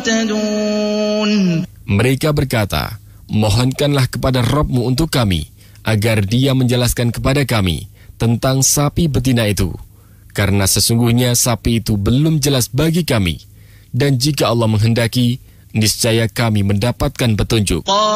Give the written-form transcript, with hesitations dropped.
مهتدون. Mereka berkata, mohonkanlah kepada Rabb-Mu untuk kami, agar Dia menjelaskan kepada kami tentang sapi betina itu. Karena sesungguhnya sapi itu belum jelas bagi kami. Dan jika Allah menghendaki, niscaya kami mendapatkan petunjuk.